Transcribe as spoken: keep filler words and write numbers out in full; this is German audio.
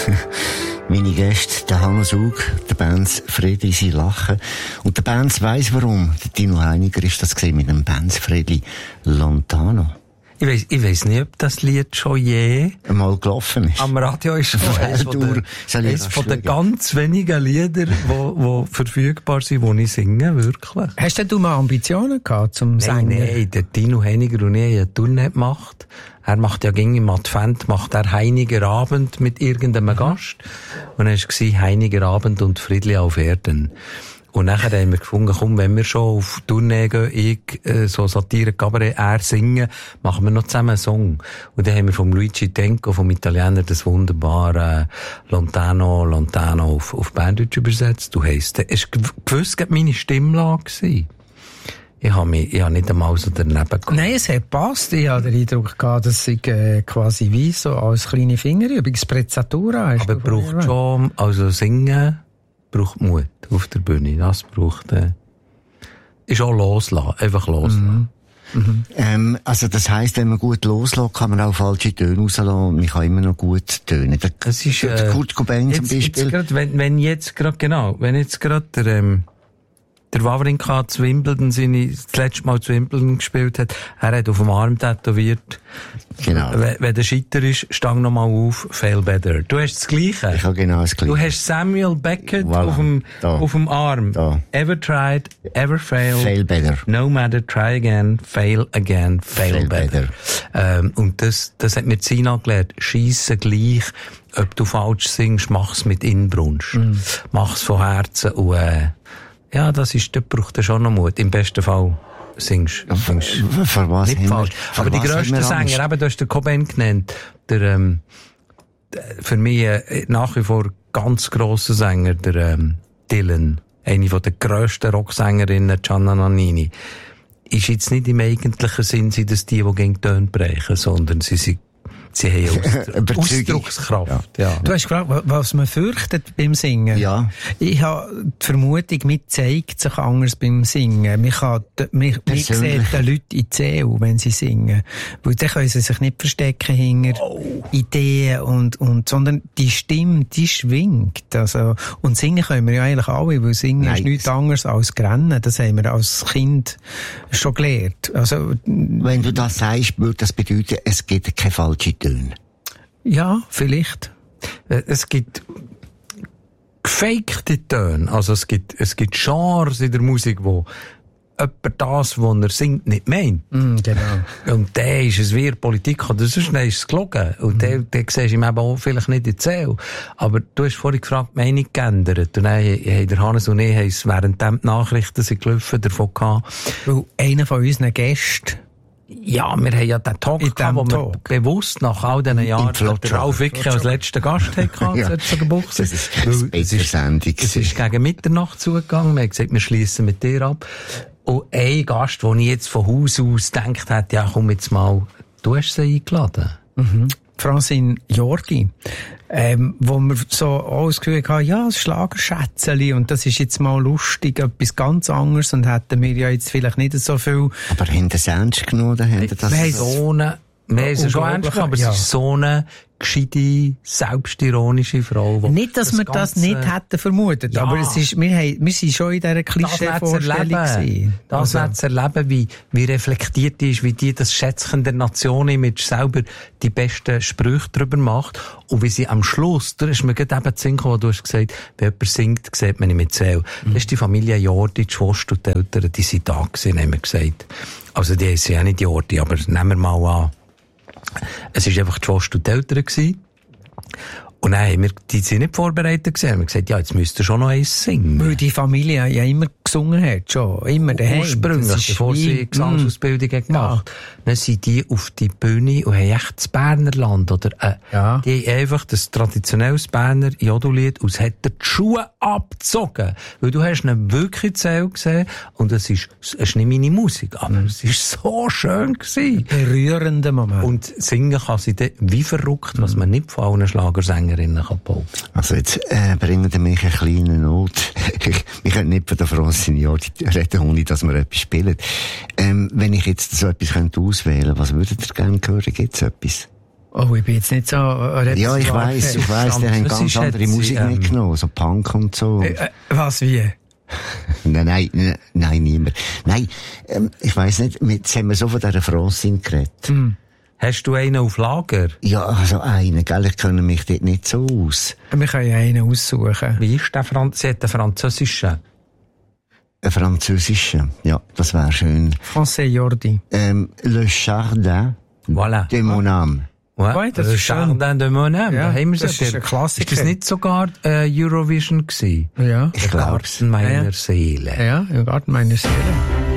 Meine Gäste, der Hannes Hug, der Benz Fredli, sie lachen. Und der Benz weiss warum. Der Dino Heiniger ist das gesehen mit dem Benz Fredli Lontano. Ich weiss, ich weiss nicht, ob das Lied schon je mal gelaufen ist. Am Radio ist schon eines von, der, eines von den ganz wenigen Lieder, die verfügbar sind, die ich singe, wirklich. Hast denn du mal Ambitionen gehabt zum Singen? Nein, nein, der Dino Heiniger und ich haben eine Tournee gemacht. Er macht ja gegen im Advent, macht er Heiniger Abend mit irgendeinem Gast. Und dann war Heiniger Abend und Friedli auf Erden. Und nachher haben wir gefunden, komm, wenn wir schon auf Tournee gehen, ich, äh, so Satire, Cabaret, er singen, machen wir noch zusammen einen Song. Und dann haben wir vom Luigi Tenco, vom Italiener, das wunderbare Lontano, Lontano auf, auf Berndeutsch übersetzt. Du heisst, es war gewiss meine Stimmlage gewesen. Ich habe mich, ich habe nicht einmal so daneben gehabt. Nein, es hat passt. Ich habe den Eindruck gehabt, dass ich äh, quasi wie so als kleine Fingerübung, Sprezzatura. Aber braucht schon, also singen, braucht Mut auf der Bühne. Das braucht, äh, ist auch loslassen. Einfach loslassen. Mhm. Mhm. Ähm, also, das heisst, wenn man gut loslässt, kann man auch falsche Töne rauslassen und man kann immer noch gut tönen. Der, das ist, der äh, Kurt Cobain jetzt, zum Beispiel. Jetzt grad, wenn, wenn jetzt gerade, genau, wenn jetzt gerade der, ähm, der Wawrinka zu Wimbledon, seine, das letzte Mal zu Wimbledon gespielt hat, er hat auf dem Arm tätowiert. Genau. Wenn, wenn der Scheiter ist, stang nochmal auf, fail better. Du hast das Gleiche. Ich habe genau das Gleiche. Du hast Samuel Beckett voilà. auf, dem, auf dem Arm. Da. Ever tried, ever failed. Fail better. No matter, try again, fail again, fail, fail better. better. Ähm, und das, das hat mir Zina gelernt. Scheisse gleich, ob du falsch singst, mach's mit Inbrunst. Mm. Mach's von Herzen und, äh, ja, das ist, dort braucht er schon noch Mut. Im besten Fall singst du. Für was? Nicht falsch. Aber die grössten Sänger, eben, du hast den Cobain genannt, der, ähm, für mich äh, nach wie vor ganz grosser Sänger, der ähm, Dylan, eine von der grössten Rocksängerinnen, Gianna Nannini, ist jetzt nicht im eigentlichen Sinn, sie dass die, die gegen die Töne brechen, sondern sie sind Sie haben Aus- Ausdruckskraft. Ja. Ja. Du hast gefragt, was man fürchtet beim Singen. Ja. Ich habe die Vermutung, man zeigt sich anders beim Singen. Man, kann, man, man sieht den Leuten in die Seele, wenn sie singen. Weil dann können sie sich nicht verstecken hinter oh. Ideen und, und, sondern die Stimme, die schwingt. Also, und singen können wir ja eigentlich alle, weil singen Nein. ist nichts anderes als Rennen. Das haben wir als Kind schon gelernt. Also, wenn du das sagst, würde das bedeuten, es gibt keine falsche Töne. Ja, vielleicht. Es gibt gefakte Töne. Also es gibt, es gibt Genres in der Musik, wo jemand das, was er singt, nicht meint. Mm, genau. Und der ist es wie Politik, oder sonst ist es gelogen. Und mm. der, der siehst du ihm eben auch vielleicht nicht in die Seele. Aber du hast vorhin gefragt, die Meinung geändert. Und dann haben der Hannes und ich, haben es während die Nachrichten sind gelaufen, davon gehabt. Weil einer von unseren Gästen, ja, wir haben ja den Talk gehabt, wo wir bewusst nach all diesen Jahren den Ralf Wicki als letzten Gast hatten, ja. Das ist eine Sendung. Es ist gegen Mitternacht zugegangen. Wir haben gesagt, wir schliessen mit dir ab. Und ein Gast, den ich jetzt von Haus aus gedacht hätte, ja, komm jetzt mal, du hast sie eingeladen. Mhm. Francine Jordi, ähm, wo wir so ausgehört haben, ja, das Schlagerschätzeli, und das ist jetzt mal lustig, etwas ganz anderes, und hätten wir ja jetzt vielleicht nicht so viel. Aber haben das ernst genommen, da haben das wir so eine, wir haben es schon ernst genommen, aber ja. Es ist so eine gescheite, selbstironische Frau. Nicht, dass das wir das nicht hätten vermutet, ja. Aber es ist, wir, haben, wir sind schon in dieser Klischee-Vorstellung gewesen. Das also. zu erleben, wie, wie reflektiert die ist, wie die das Schätzchen der Nation-Image selber die besten Sprüche darüber macht, und wie sie am Schluss, da ist mir gerade eben zu Sinn gekommen, wo du hast gesagt, wenn jemand singt, sieht man nicht mit Seele. Mhm. Das ist die Familie Jordi, die Schwester und die Eltern, die sind da gewesen, haben wir gesagt. Also die sind ja nicht Jordi, aber nehmen wir mal an. Es war einfach die Schwester und die Eltern gewesen. Und dann haben wir, die sind nicht vorbereitet gewesen. Wir haben gesagt, ja, jetzt müsst ihr schon noch eins singen. Weil die Familie ja immer gesungen hat, schon. Immer daheim. Ursprünglich, bevor sie eine Gesangsausbildung mm. gemacht haben. Ja. Dann sind die auf die Bühne und haben echt das Berner Land, oder, äh, ja. Die haben einfach das traditionelles Berner Jodellied, und es hat die Schuhe abgezogen. Weil du hast ihn wirklich Zähl gesehen, und es ist, es ist nicht meine Musik, aber mm. es ist so schön gewesen. Berührender Moment. Und singen kann sie dann wie verrückt, mm. was man nicht von allen Schlagersängern Also jetzt äh, bringen wir mich eine kleine Not. Ich könnte nicht von der Francine Jordi reden, ohne dass wir etwas spielen. Ähm, wenn ich jetzt so etwas könnte auswählen, was würdet ihr gerne hören? Gibt es etwas? Oh, ich bin jetzt nicht so... Äh, ja, ich weiss, ich weiss, die haben ganz andere Musik ähm, mitgenommen, so Punk und so. Äh, äh, was, wie? nein, nein, nein, nein, niemand. Nein, ähm, ich weiss nicht, jetzt haben wir so von dieser Francine geredet. Hm. Hast du einen auf Lager? Ja, also einen, gell, ich kenne mich dort nicht so aus. Wir können ja einen aussuchen. Wie ist der Franz? Sie hat einen französischen. Ein französischer, ja, das wäre schön. Français Jordi. Ähm, Le Jardin voilà. de mon âme. Ouais, ouais, das Le ist Jardin de mon âme. Ja, da haben wir das ja ist ein Klassiker. Ist das nicht sogar äh, Eurovision gewesen? Ja. Ich Der Garten meiner ja. Seele. Ja, im Garten meiner Seele.